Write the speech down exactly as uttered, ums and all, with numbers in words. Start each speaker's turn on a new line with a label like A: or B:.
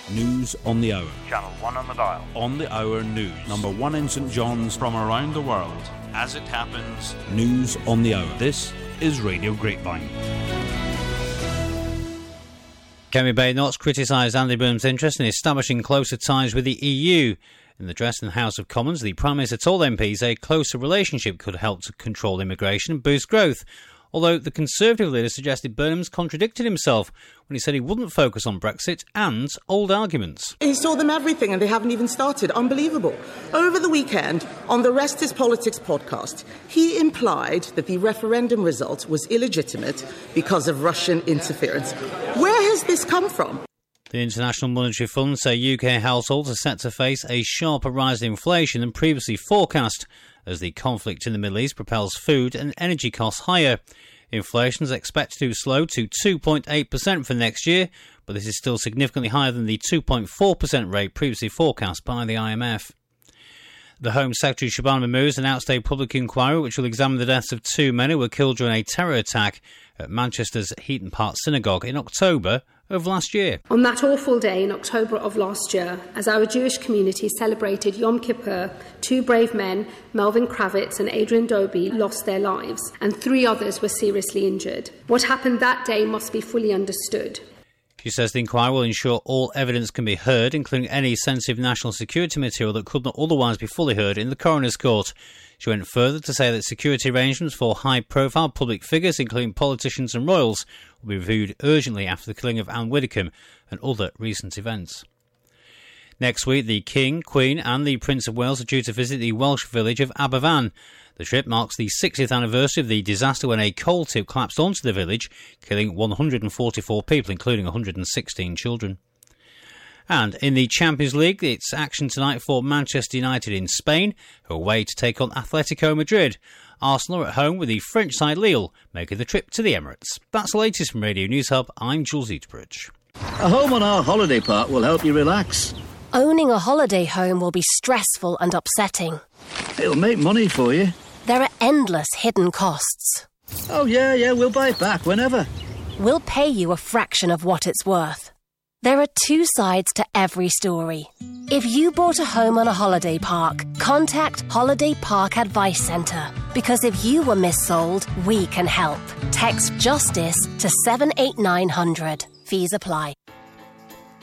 A: News on the Hour.
B: Channel one on the dial.
A: On the Hour News. Number one in St John's.
C: From around the world.
A: As it happens. News on the Hour. This is Radio Grapevine.
D: Kemi Badenoch criticised Andy Burnham's interest in establishing closer ties with the E U. In the address in the House of Commons, the Prime Minister told M Ps a closer relationship could help to control immigration and boost growth. Although the Conservative leader suggested Burnham's contradicted himself when he said he wouldn't focus on Brexit and old arguments.
E: He saw them everything and they haven't even started. Unbelievable. Over the weekend, on the Rest is Politics podcast, he implied that the referendum result was illegitimate because of Russian interference. Where has this come from?
D: The International Monetary Fund say U K households are set to face a sharper rise in inflation than previously forecast as the conflict in the Middle East propels food and energy costs higher. Inflation is expected to slow to two point eight percent for next year, but this is still significantly higher than the two point four percent rate previously forecast by the I M F. The Home Secretary Shabana Mahmood has announced a public inquiry which will examine the deaths of two men who were killed during a terror attack at Manchester's Heaton Park Synagogue in October of last year.
F: On that awful day in October of last year, as our Jewish community celebrated Yom Kippur, two brave men, Melvin Kravitz and Adrian Dobie, lost their lives, and three others were seriously injured. What happened that day must be fully understood.
D: She says the inquiry will ensure all evidence can be heard, including any sensitive national security material that could not otherwise be fully heard in the coroner's court. She went further to say that security arrangements for high-profile public figures, including politicians and royals, will be reviewed urgently after the killing of Anne Widdecombe and other recent events. Next week, the King, Queen and the Prince of Wales are due to visit the Welsh village of Aberfan. The trip marks the sixtieth anniversary of the disaster when a coal tip collapsed onto the village, killing one hundred forty-four people, including one hundred sixteen children. And in the Champions League, it's action tonight for Manchester United in Spain, who are away to take on Atletico Madrid. Arsenal are at home with the French side Lille, making the trip to the Emirates. That's the latest from Radio News Hub. I'm Jules Eatbridge.
G: A home on our holiday park will help you relax.
H: Owning a holiday home will be stressful and upsetting.
G: It'll make money for you.
H: There are endless hidden costs.
G: Oh, yeah, yeah, we'll buy it back whenever.
H: We'll pay you a fraction of what it's worth. There are two sides to every story. If you bought a home on a holiday park, contact Holiday Park Advice Centre. Because if you were missold, we can help. Text JUSTICE to seven eight nine hundred. Fees apply.